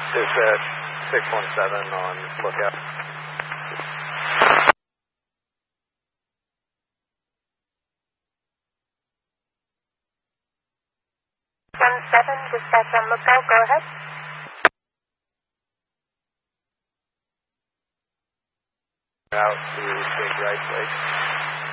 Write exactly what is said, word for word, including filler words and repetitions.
Dispatch six one seven on lookout. one seven, dispatch on lookout, go ahead. Out to Big Rice Lake.